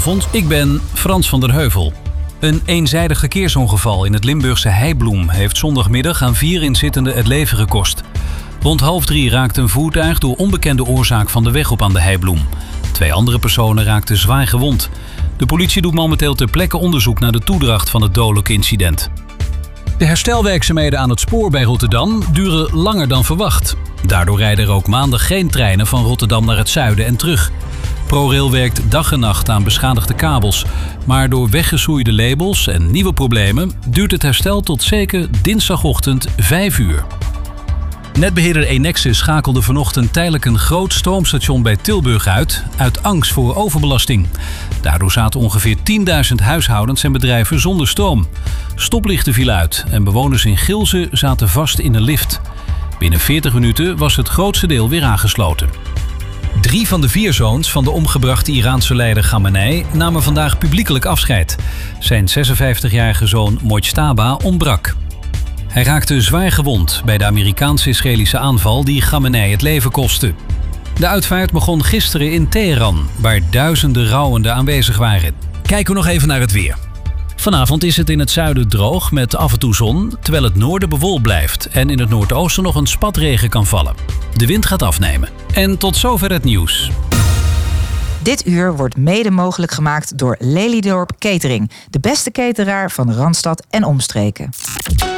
Goedenavond, ik ben Frans van der Heuvel. Een eenzijdig verkeersongeval in het Limburgse Heibloem heeft zondagmiddag aan 4 inzittenden het leven gekost. Rond 2:30 raakte een voertuig door onbekende oorzaak van de weg op aan de Heibloem. 2 andere personen raakten zwaar gewond. De politie doet momenteel ter plekke onderzoek naar de toedracht van het dodelijke incident. De herstelwerkzaamheden aan het spoor bij Rotterdam duren langer dan verwacht. Daardoor rijden er ook maandag geen treinen van Rotterdam naar het zuiden en terug. ProRail werkt dag en nacht aan beschadigde kabels. Maar door weggesoeide labels en nieuwe problemen duurt het herstel tot zeker dinsdagochtend 5 uur. Netbeheerder Enexis schakelde vanochtend tijdelijk een groot stroomstation bij Tilburg uit angst voor overbelasting. Daardoor zaten ongeveer 10.000 huishoudens en bedrijven zonder stroom. Stoplichten vielen uit en bewoners in Gilze zaten vast in een lift. Binnen 40 minuten was het grootste deel weer aangesloten. 3 van de 4 zoons van de omgebrachte Iraanse leider Khamenei namen vandaag publiekelijk afscheid. Zijn 56-jarige zoon Mojtaba ontbrak. Hij raakte zwaar gewond bij de Amerikaans-Israëlische aanval die Khamenei het leven kostte. De uitvaart begon gisteren in Teheran, waar duizenden rouwenden aanwezig waren. Kijken we nog even naar het weer. Vanavond is het in het zuiden droog met af en toe zon, terwijl het noorden bewolkt blijft en in het noordoosten nog een spatregen kan vallen. De wind gaat afnemen. En tot zover het nieuws. Dit uur wordt mede mogelijk gemaakt door Lelydorp Catering, de beste cateraar van Randstad en omstreken.